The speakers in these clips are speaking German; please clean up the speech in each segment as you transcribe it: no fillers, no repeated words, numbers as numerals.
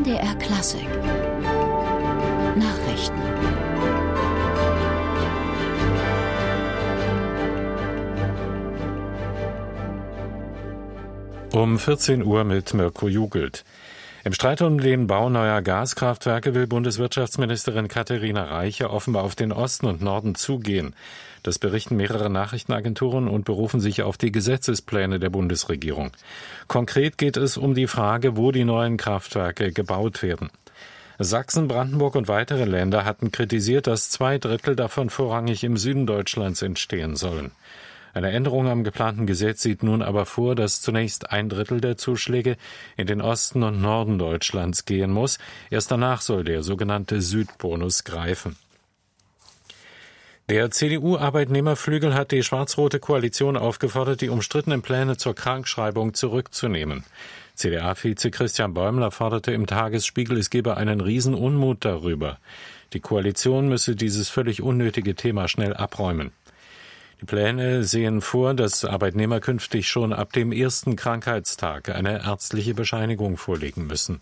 MDR Klassik Nachrichten. Um 14 Uhr mit Mirko Jugelt. Im Streit um den Bau neuer Gaskraftwerke will Bundeswirtschaftsministerin Katharina Reiche offenbar auf den Osten und Norden zugehen. Das berichten mehrere Nachrichtenagenturen und berufen sich auf die Gesetzespläne der Bundesregierung. Konkret geht es um die Frage, wo die neuen Kraftwerke gebaut werden. Sachsen, Brandenburg und weitere Länder hatten kritisiert, dass 2/3 davon vorrangig im Süden Deutschlands entstehen sollen. Eine Änderung am geplanten Gesetz sieht nun aber vor, dass zunächst 1/3 der Zuschläge in den Osten und Norden Deutschlands gehen muss. Erst danach soll der sogenannte Südbonus greifen. Der CDU-Arbeitnehmerflügel hat die schwarz-rote Koalition aufgefordert, die umstrittenen Pläne zur Krankschreibung zurückzunehmen. CDA-Vize Christian Bäumler forderte im Tagesspiegel, es gebe einen Riesenunmut darüber. Die Koalition müsse dieses völlig unnötige Thema schnell abräumen. Die Pläne sehen vor, dass Arbeitnehmer künftig schon ab dem ersten Krankheitstag eine ärztliche Bescheinigung vorlegen müssen.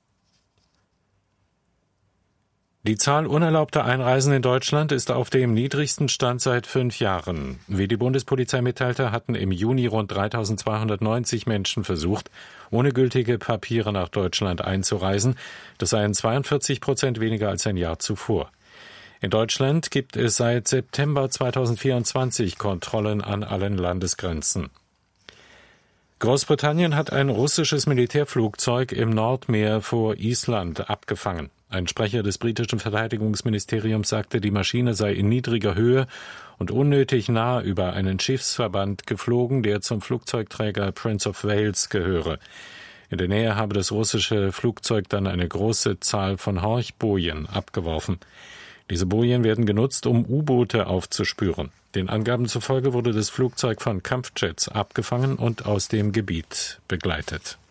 Die Zahl unerlaubter Einreisen in Deutschland ist auf dem niedrigsten Stand seit 5 Jahren. Wie die Bundespolizei mitteilte, hatten im Juni rund 3.290 Menschen versucht, ohne gültige Papiere nach Deutschland einzureisen. Das seien 42% weniger als ein Jahr zuvor. In Deutschland gibt es seit September 2024 Kontrollen an allen Landesgrenzen. Großbritannien hat ein russisches Militärflugzeug im Nordmeer vor Island abgefangen. Ein Sprecher des britischen Verteidigungsministeriums sagte, die Maschine sei in niedriger Höhe und unnötig nah über einen Schiffsverband geflogen, der zum Flugzeugträger Prince of Wales gehöre. In der Nähe habe das russische Flugzeug dann eine große Zahl von Horchbojen abgeworfen. Diese Bojen werden genutzt, um U-Boote aufzuspüren. Den Angaben zufolge wurde das Flugzeug von Kampfjets abgefangen und aus dem Gebiet begleitet.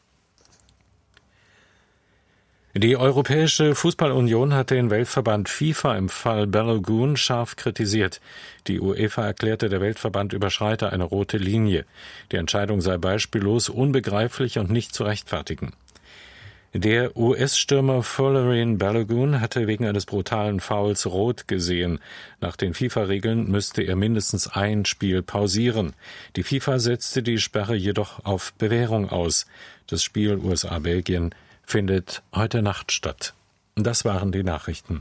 Die Europäische Fußballunion hat den Weltverband FIFA im Fall Balogun scharf kritisiert. Die UEFA erklärte, der Weltverband überschreite eine rote Linie. Die Entscheidung sei beispiellos, unbegreiflich und nicht zu rechtfertigen. Der US-Stürmer Folarin Balogun hatte wegen eines brutalen Fouls rot gesehen. Nach den FIFA-Regeln müsste er mindestens ein Spiel pausieren. Die FIFA setzte die Sperre jedoch auf Bewährung aus. Das Spiel USA-Belgien findet heute Nacht statt. Das waren die Nachrichten.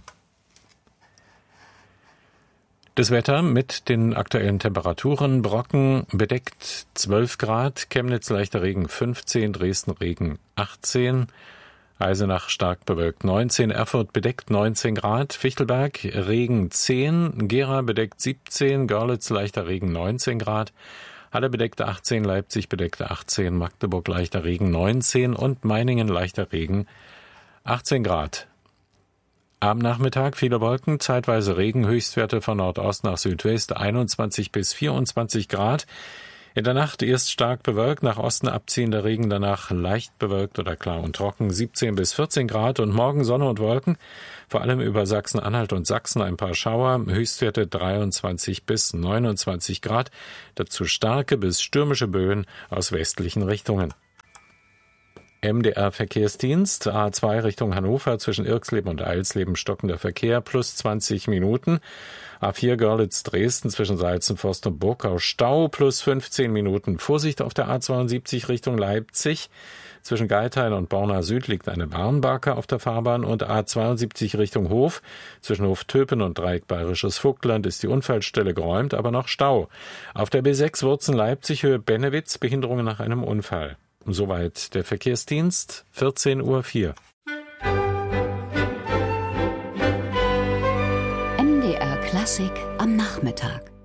Das Wetter mit den aktuellen Temperaturen: Brocken bedeckt 12 Grad, Chemnitz leichter Regen 15, Dresden Regen 18, Eisenach stark bewölkt 19, Erfurt bedeckt 19 Grad, Fichtelberg Regen 10, Gera bedeckt 17, Görlitz leichter Regen 19 Grad, Halle bedeckt 18, Leipzig bedeckt 18, Magdeburg leichter Regen 19 und Meiningen leichter Regen 18 Grad. Am Nachmittag viele Wolken, zeitweise Regen, Höchstwerte von Nordost nach Südwest 21 bis 24 Grad. In der Nacht erst stark bewölkt, nach Osten abziehender Regen, danach leicht bewölkt oder klar und trocken 17 bis 14 Grad und morgen Sonne und Wolken, vor allem über Sachsen-Anhalt und Sachsen ein paar Schauer, Höchstwerte 23 bis 29 Grad, dazu starke bis stürmische Böen aus westlichen Richtungen. MDR-Verkehrsdienst, A2 Richtung Hannover, zwischen Irxleben und Eilsleben stockender Verkehr, plus 20 Minuten. A4 Görlitz-Dresden zwischen Salzenforst und Burgau Stau, plus 15 Minuten. Vorsicht auf der A72 Richtung Leipzig. Zwischen Geithain und Borna Süd liegt eine Warnbarke auf der Fahrbahn und A72 Richtung Hof. Zwischen Hof-Töpen und Dreieck Bayerisches Vogtland ist die Unfallstelle geräumt, aber noch Stau. Auf der B6 Wurzen Leipzig Höhe Bennewitz, Behinderungen nach einem Unfall. Soweit der Verkehrsdienst, 14:04 Uhr. MDR Klassik am Nachmittag.